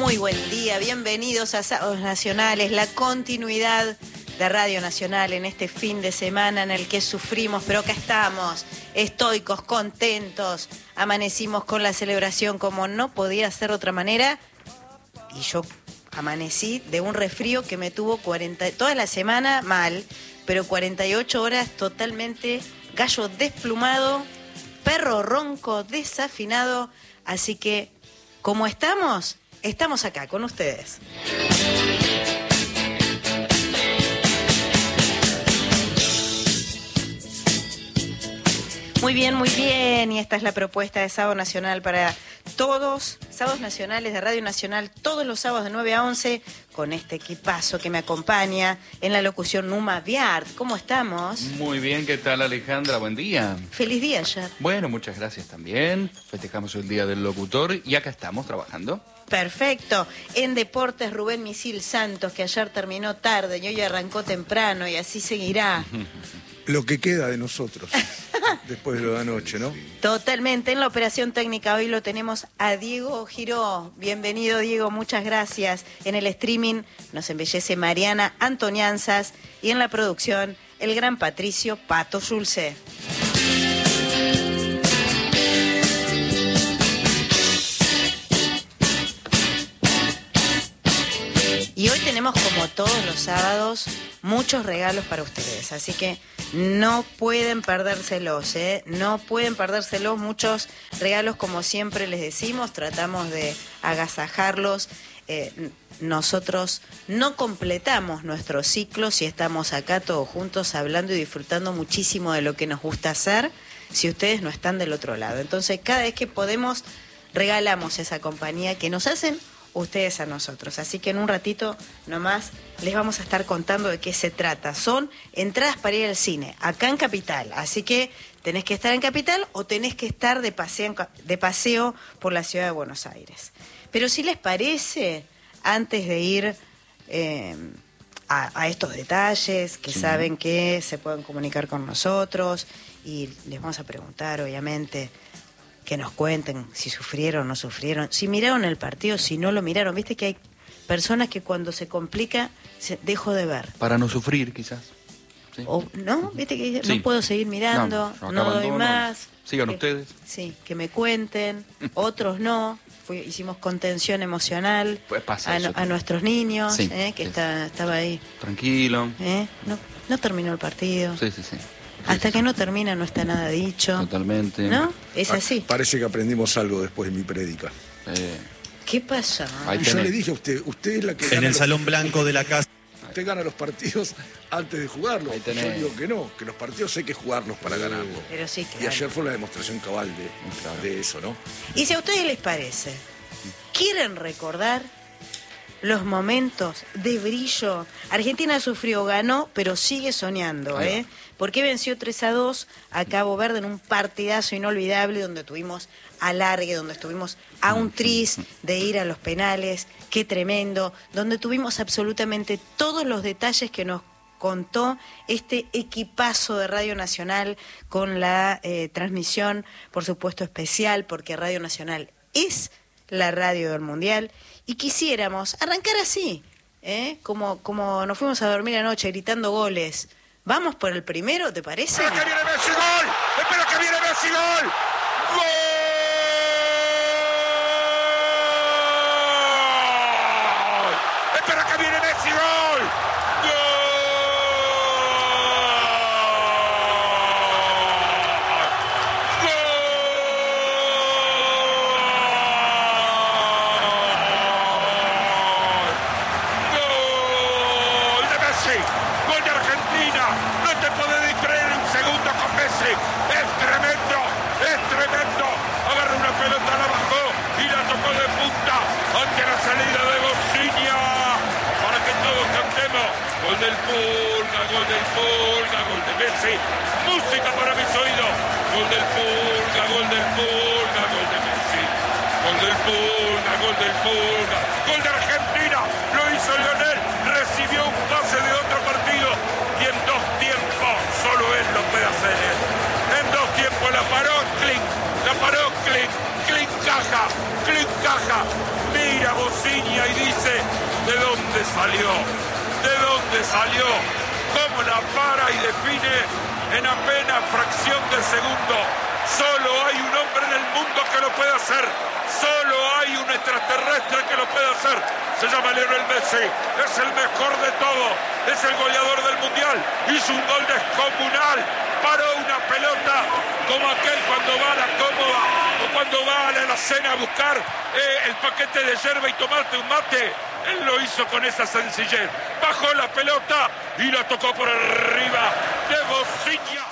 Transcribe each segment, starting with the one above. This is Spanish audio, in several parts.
Muy buen día, bienvenidos a Sábados Nacionales, la continuidad de Radio Nacional en este fin de semana en el que sufrimos, pero acá estamos, estoicos, contentos, amanecimos con la celebración como no podía ser de otra manera, y yo amanecí de un resfrío que me tuvo toda la semana mal, pero 48 horas totalmente gallo desplumado, perro ronco, desafinado, así que, ¿cómo estamos? Estamos acá con ustedes. Muy bien, y esta es la propuesta de Sábado Nacional para todos, Sábados Nacionales de Radio Nacional, todos los sábados de 9 a 11, con este equipazo que me acompaña en la locución Numa Viart. ¿Cómo estamos? Muy bien, ¿qué tal, Alejandra? Buen día. Feliz día ayer. Bueno, muchas gracias también. Festejamos el Día del Locutor y acá estamos trabajando. Perfecto. En Deportes, Rubén Misil Santos, que ayer terminó tarde y hoy arrancó temprano y así seguirá. Lo que queda de nosotros, después de lo de anoche, ¿no? Totalmente. En la operación técnica hoy lo tenemos a Diego Giró. Bienvenido, Diego, muchas gracias. En el streaming nos embellece Mariana Antonianzas y en la producción el gran Patricio Pato Schulze. Y hoy tenemos, como todos los sábados, muchos regalos para ustedes, así que no pueden perdérselos, ¿eh? No pueden perdérselos, muchos regalos, como siempre les decimos, tratamos de agasajarlos. Nosotros no completamos nuestro ciclo si estamos acá todos juntos hablando y disfrutando muchísimo de lo que nos gusta hacer, si ustedes no están del otro lado. Entonces, cada vez que podemos, regalamos esa compañía que nos hacen ustedes a nosotros. Así que en un ratito nomás les vamos a estar contando de qué se trata. Son entradas para ir al cine, acá en Capital. Así que tenés que estar en Capital o tenés que estar de paseo por la ciudad de Buenos Aires. Pero si les parece, antes de ir a estos detalles, que saben que se pueden comunicar con nosotros y les vamos a preguntar, obviamente, que nos cuenten si sufrieron o no sufrieron, si miraron el partido, si no lo miraron. Viste que hay personas que cuando se complica, dejo de ver. Para no sufrir, quizás. Sí. O no, viste que sí. No puedo seguir mirando, no doy más. Sigan ustedes. Sí, que me cuenten, otros no. Hicimos contención emocional pues pasa a nuestros niños, sí, que sí. Estaba ahí. Tranquilo. No terminó el partido. Sí. Hasta que no termina no está nada dicho. Totalmente. ¿No? Es así. Parece que aprendimos algo después de mi prédica. ¿Qué pasa? Y yo le dije a usted es la que... En el salón blanco de la casa. Usted gana los partidos antes de jugarlos. Yo digo que no, que los partidos hay que jugarlos para ganarlos. Pero sí, claro. Y ayer fue la demostración cabal de eso, ¿no? Y si a ustedes les parece, ¿quieren recordar los momentos de brillo? Argentina sufrió, ganó, pero sigue soñando, ¿eh? Porque venció 3-2 a Cabo Verde en un partidazo inolvidable donde tuvimos alargue, donde estuvimos a un tris de ir a los penales, qué tremendo, donde tuvimos absolutamente todos los detalles que nos contó este equipazo de Radio Nacional con la transmisión, por supuesto, especial, porque Radio Nacional es la radio del Mundial, y quisiéramos arrancar así, como nos fuimos a dormir anoche gritando goles. Vamos por el primero, ¿te parece? ¡Espera que viene Messi, gol! ¡Espera que viene Messi, gol! ¡Gol! ¡Espera que viene Messi, gol! ¡Gol! ¡Gol de Messi! ¡Gol de Argentina! ¡No te podés distraer un segundo con Messi! ¡Es tremendo! ¡Es tremendo! Agarra una pelota, la bajó y la tocó de punta ante la salida de Bociña. Para que todos cantemos. Gol del Pulga, gol del Pulga, gol de Messi. Música para mis oídos. Gol del Pulga, gol del Pulga, gol de Messi. Gol del Pulga, gol del Pulga. Gol de Argentina. Lo hizo Lionel. Recibió un pase de otro partido. Y en 2 tiempos solo él lo puede hacer. En 2 tiempos la paró, clic, Clic caja. Mira Bociña ¿De dónde salió? ¿De dónde salió? ¿Cómo la para y define en apenas fracción de segundo? Solo hay un hombre en el mundo que lo puede hacer. Solo hay un extraterrestre que lo puede hacer. Se llama Lionel Messi. Es el mejor de todos. Es el goleador del mundial. Hizo un gol descomunal. Paró una pelota como aquel cuando va a la cómoda o cuando va a la alacena a buscar el paquete de yerba y tomarte un mate. Él lo hizo con esa sencillez. Bajó la pelota y la tocó por arriba de Bociña.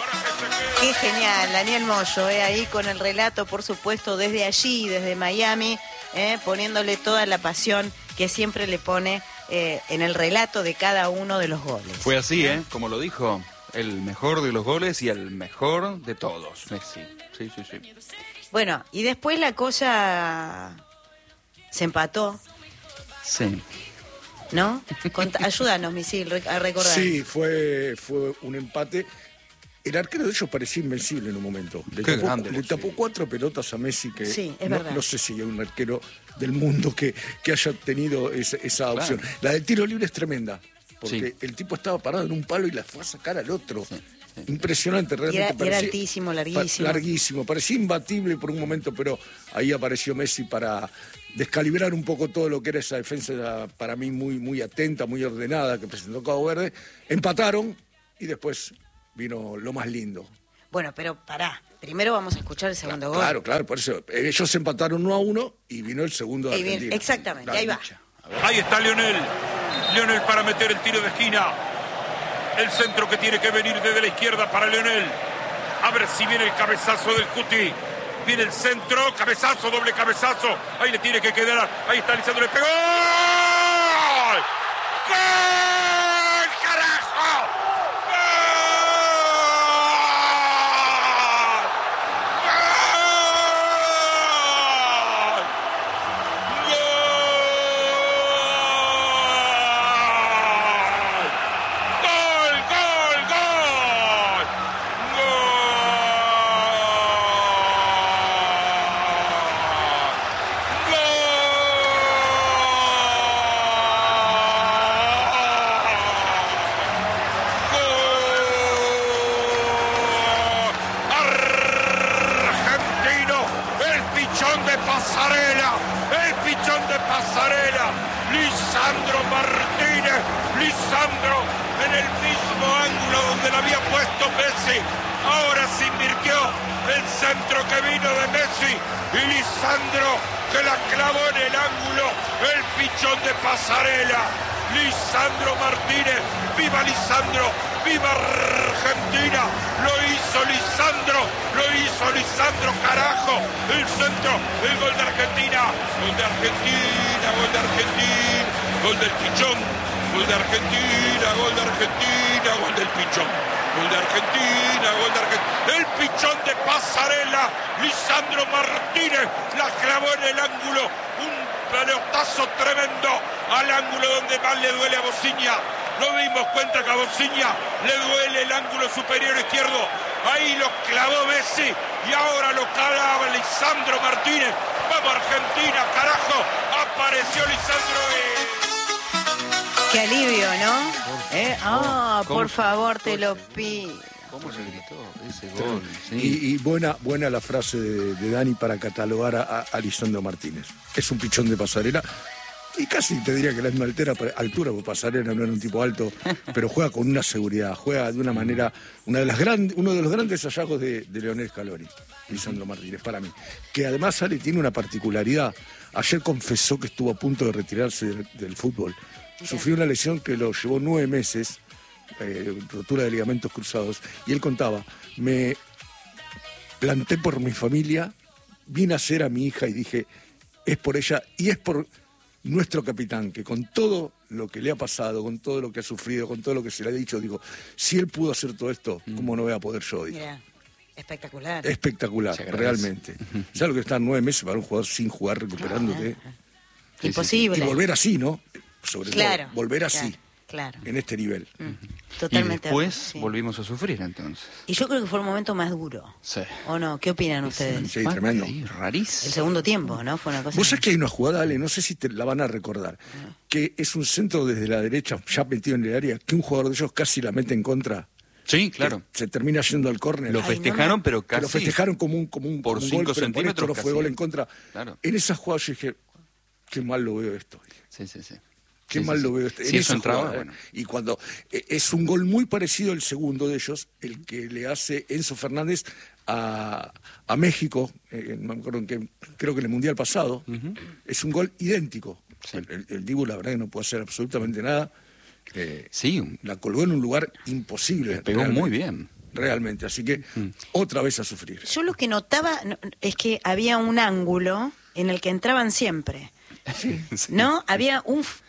Qué genial, Daniel Moyo, ahí con el relato, por supuesto, desde allí, desde Miami, poniéndole toda la pasión que siempre le pone en el relato de cada uno de los goles. Fue así, como lo dijo, el mejor de los goles y el mejor de todos, Messi. Sí. Bueno, y después la cosa se empató. Sí. ¿No? Ayúdanos, Misil, a recordar. Sí, fue un empate. El arquero de ellos parecía invencible en un momento. Le tapó 4 pelotas a Messi que sí, es verdad. No sé si hay un arquero del mundo que haya tenido esa opción. Claro. La del tiro libre es tremenda, porque el tipo estaba parado en un palo y la fue a sacar al otro. Sí. Impresionante, realmente. Era altísimo, larguísimo. Larguísimo, parecía imbatible por un momento, pero ahí apareció Messi para descalibrar un poco todo lo que era esa defensa, para mí muy atenta, muy ordenada, que presentó Cabo Verde. Empataron y después vino lo más lindo. Bueno, pero pará. Primero vamos a escuchar el segundo gol. Claro, por eso. Ellos empataron 1-1 y vino el segundo de Argentina. Exactamente, ahí va. Ahí está Lionel. Lionel para meter el tiro de esquina. El centro que tiene que venir desde la izquierda para Lionel. A ver si viene el cabezazo del Cuti. Viene el centro, cabezazo, doble cabezazo. Ahí le tiene que quedar. Ahí está Lisandro, le pegó. ¡Gol! ¡Gol! ¡Carajo! Lisandro Martínez, Lisandro en el mismo ángulo donde lo había puesto Messi, ahora se invirtió el centro que vino de Messi y Lisandro que la clavó en el ángulo, el pichón de Pasarela, Lisandro Martínez, viva Lisandro, viva Argentina, lo hizo Lisandro, carajo, el centro, el gol de Argentina, gol de Argentina, gol de Argentina, gol del pichón, gol de Argentina, gol de Argentina, gol del pichón, gol de Argentina, gol de Argentina, el pichón de Pasarela, Lisandro Martínez, la clavó en el ángulo, un pelotazo tremendo al ángulo donde más le duele a Bociña. Nos dimos cuenta que a Bociña le duele el ángulo superior izquierdo. Ahí lo clavó Messi y ahora lo clava Lisandro Martínez. Vamos Argentina, carajo. Apareció Lisandro. Qué alivio, ¿no? Por favor, te lo pido. ¿Cómo se gritó ese gol? Sí. Y buena la frase de Dani para catalogar a Lisandro Martínez. Es un pichón de Pasarela. Y casi te diría que la misma altura, porque Pasarela no era un tipo alto, pero juega con una seguridad, juega de una manera, uno de los grandes hallazgos de Lionel Scaloni, Lisandro Martínez, para mí. Que además tiene una particularidad. Ayer confesó que estuvo a punto de retirarse del fútbol. Sufrió una lesión que lo llevó 9 meses, rotura de ligamentos cruzados, y él contaba, me planté por mi familia, vine a ser a mi hija y dije, es por ella y es por nuestro capitán, que con todo lo que le ha pasado, con todo lo que ha sufrido, con todo lo que se le ha dicho, digo, si él pudo hacer todo esto, ¿cómo no voy a poder yo? Digo. Mira, espectacular. Espectacular, realmente. ¿Sabes lo que están 9 meses para un jugador sin jugar, recuperándote? Imposible. Y volver así, ¿no? Sobre todo, volver así. Claro. En este nivel. Totalmente. Y después sí. volvimos a sufrir entonces. Y yo creo que fue el momento más duro. Sí. ¿O no? ¿Qué opinan ustedes? Sí, tremendo. Sí, rarísimo. El segundo tiempo, ¿no? Fue una cosa... Vos sabés que hay una jugada, Ale, no sé si te la van a recordar, que es un centro desde la derecha, ya metido en el área, que un jugador de ellos casi la mete en contra. Sí, claro. Que se termina yendo al córner. Lo Ay, festejaron, pero Que casi... lo festejaron como un por como un 5 gol, pero centímetros por esto no fue casi. gol en contra. Claro. En esa jugada yo dije, qué mal lo veo esto. Sí, sí, sí. Qué Sí, mal sí, lo sí. veo. Si En eso esa entraba, jugada, bueno. Y cuando es un gol muy parecido al segundo de ellos, el que le hace Enzo Fernández a México, no me acuerdo creo que en el Mundial pasado, es un gol idéntico. Sí. El Dibu, la verdad, que no puede hacer absolutamente nada. Sí, La colgó en un lugar imposible. pegó realmente. muy bien. Realmente, así que otra vez a sufrir. Yo lo que notaba es que había un ángulo en el que entraban siempre. Sí. ¿No? Había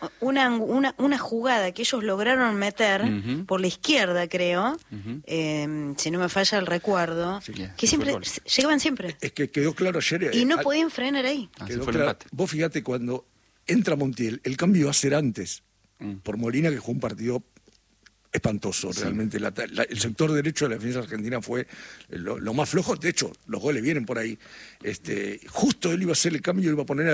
una jugada que ellos lograron meter por la izquierda, creo, si no me falla el recuerdo, Sí, que fue siempre el gol. llegaban siempre. Es que quedó claro ayer. Y no podían frenar ahí. Así quedó fue el claro. empate. Vos fíjate, cuando entra Montiel, el cambio va a ser antes, por Molina, que jugó un partido espantoso, realmente. El sector derecho de la defensa argentina fue lo más flojo. De hecho, los goles vienen por ahí. Justo él iba a hacer el cambio, iba a poner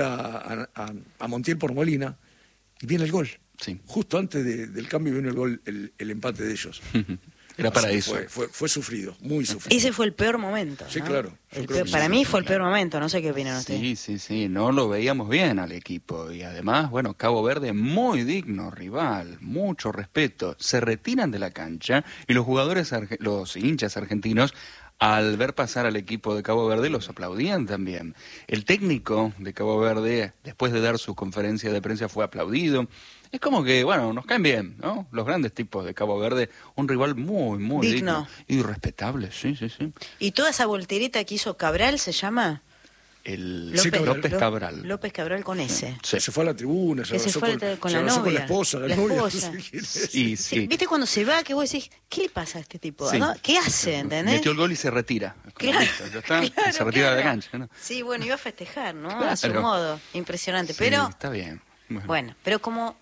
a Montiel por Molina, y viene el gol. Sí. Justo antes del cambio viene el gol, el empate de ellos. Era para Así eso. Fue sufrido, muy sufrido. Ese fue el peor momento. Sí, ¿no? claro. Yo El creo peor- que para sí, mí sí, fue el claro. peor momento, no sé qué opinan ustedes. Sí, sí, sí, no lo veíamos bien al equipo y además, bueno, Cabo Verde muy digno rival, mucho respeto, se retiran de la cancha y los jugadores, los hinchas argentinos, al ver pasar al equipo de Cabo Verde los aplaudían también. El técnico de Cabo Verde, después de dar su conferencia de prensa, fue aplaudido. Es como que, bueno, nos caen bien, ¿no? Los grandes tipos de Cabo Verde, un rival muy, muy Digno. digno y respetable, sí, sí, sí. Y toda esa voltereta que hizo Cabral, ¿se llama? El López Cabral. López Cabral con ese. Sí. Se fue a la tribuna, se Que se abrazó fue con, con se la abrazó novia. con la esposa, La novia, esposa. no sé quién es. Sí, sí. ¿Viste cuando se va que vos decís, ¿qué le pasa a este tipo? Sí. ¿No? ¿Qué hace? ¿Entendés? Metió el gol y se retira. Es como, Claro, listo, ya está, claro, se retira de la claro. cancha, ¿no? Sí, bueno, iba a festejar, ¿no? Claro. A su modo. Impresionante. Sí, Pero, está bien. bueno, pero como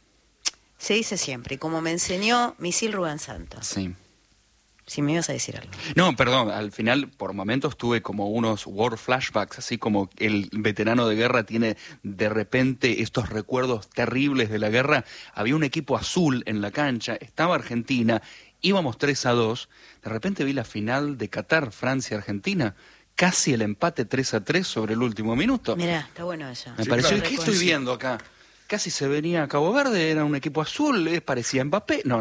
se dice siempre, y como me enseñó Misil Rubén Santos, Sí. si me ibas a decir algo. No, perdón, al final por momentos tuve como unos war flashbacks, así como el veterano de guerra tiene de repente estos recuerdos terribles de la guerra. Había un equipo azul en la cancha, estaba Argentina, íbamos 3-2, de repente vi la final de Qatar, Francia-Argentina, casi el empate 3-3 sobre el último minuto. Mirá, está bueno eso. Me Sí, pareció, claro. ¿qué estoy viendo acá? Casi se venía a Cabo Verde, era un equipo azul, parecía Mbappé. No.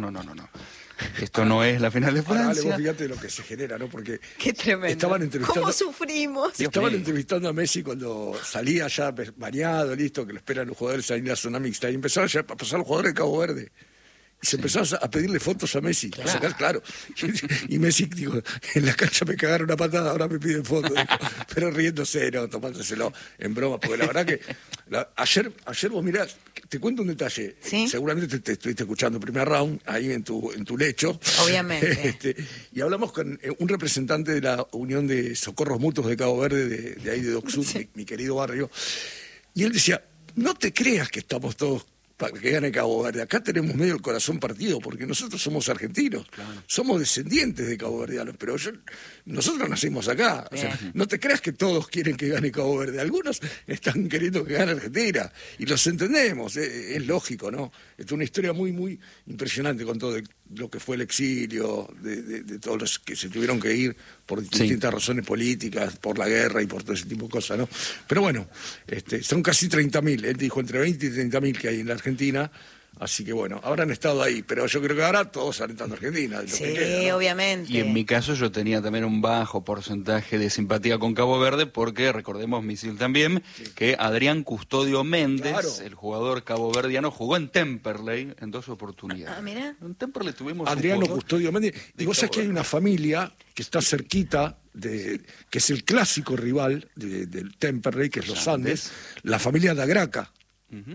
Esto no es la final de Ahora, Ale, vos Francia. fíjate lo que se genera, ¿no? Porque Qué tremendo. estaban entrevistando, ¿Cómo sufrimos? Dios estaban mío. entrevistando a Messi cuando salía ya bañado, listo, que lo esperan los jugadores ahí en la zona mixta, y empezaron ya a pasar los jugadores de Cabo Verde. Y se empezaron a pedirle fotos a Messi, a sacar, claro. Y Messi dijo, en la cancha me cagaron una patada, ahora me piden fotos. Dijo, pero riéndose, no, tomándoselo en broma, porque la verdad que ayer vos mirás, te cuento un detalle. ¿Sí? Seguramente te estuviste escuchando primer round, ahí en tu lecho. Obviamente. Y hablamos con un representante de la Unión de Socorros Mutuos de Cabo Verde, de ahí de Doc Sud, mi querido barrio. Y él decía, no te creas que estamos todos para que gane Cabo Verde. Acá tenemos medio el corazón partido, porque nosotros somos argentinos, somos descendientes de caboverdianos, pero nosotros nacimos acá. O sea, no te creas que todos quieren que gane Cabo Verde. Algunos están queriendo que gane Argentina, y los entendemos, es lógico, ¿no? Es una historia muy, muy impresionante con todo lo que fue el exilio, de todos los que se tuvieron que ir por distintas razones políticas, por la guerra y por todo ese tipo de cosas, ¿no? Pero bueno, son casi 30.000, él dijo entre 20 y 30.000 que hay en la Argentina, así que bueno, habrán estado ahí, pero yo creo que ahora todos alentando a Argentina. de lo Sí, que queda, ¿no? obviamente. Y en mi caso yo tenía también un bajo porcentaje de simpatía con Cabo Verde porque, recordemos, Misil también, que Adrián Custodio Méndez, Claro. el jugador caboverdiano, jugó en Temperley en 2 oportunidades. Ah, mirá. En Temperley tuvimos un Adriano jugador Custodio Méndez. Y vos sabés que hay una familia que está cerquita, que es el clásico rival del Temperley, que es los Andes, la familia Dagraca. Ujú.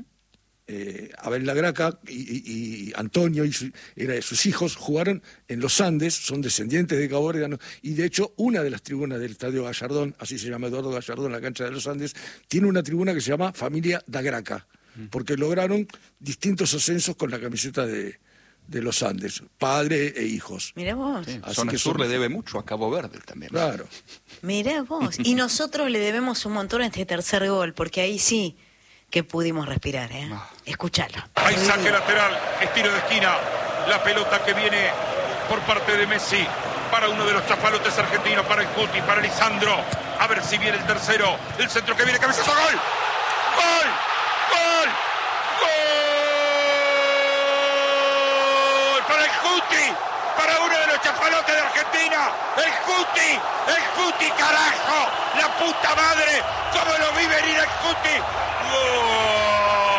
Abel Dagraca y Antonio y sus hijos jugaron en los Andes, son descendientes de Cabo Verde, y de hecho una de las tribunas del Estadio Gallardón, así se llama Eduardo Gallardón, la cancha de los Andes, tiene una tribuna que se llama Familia Dagraca, porque lograron distintos ascensos con la camiseta de de los Andes, padre e hijos. Mirá vos. Sí, Así Zona que Sur son- le debe mucho a Cabo Verde también. Claro. Mirá vos. Y nosotros le debemos un montón a este tercer gol, porque ahí sí que pudimos respirar, ¿eh? Escuchalo. Hay saque lateral, estilo de esquina. La pelota que viene por parte de Messi para uno de los chapalotes argentinos, para el Cuti, para Lisandro. A ver si viene el tercero. El centro que viene, cabezazo, gol. ¡Gol! ¡Gol! ¡Gol! Para el Cuti, para uno de los chapalotes de Argentina. El Cuti, carajo. La puta madre. ¿Cómo lo vi venir el Cuti? ¡Gol!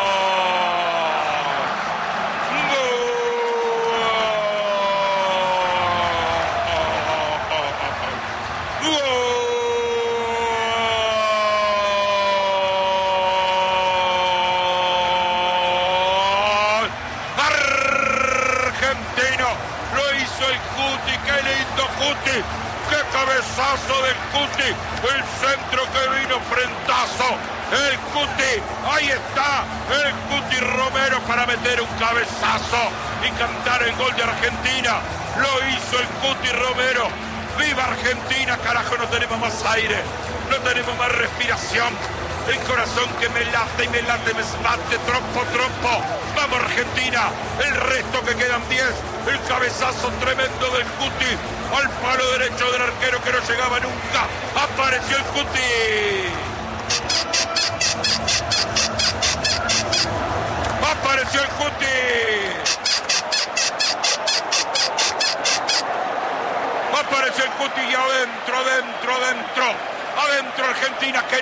Argentino, lo hizo el Cuti, qué lindo Cuti, qué cabezazo del Cuti, el centro que vino frentazo, el Cuti, ahí está, el Cuti Romero para meter un cabezazo y cantar el gol de Argentina, lo hizo el Cuti Romero. ¡Viva Argentina, carajo! No tenemos más aire, no tenemos más respiración. El corazón que me late y me late, me bate, trompo. ¡Vamos Argentina! El resto que quedan 10. El cabezazo tremendo del Cuti al palo derecho del arquero que no llegaba nunca. ¡Apareció el Cuti! ¡Apareció el Cuti! Apareció el Cuti y adentro Argentina.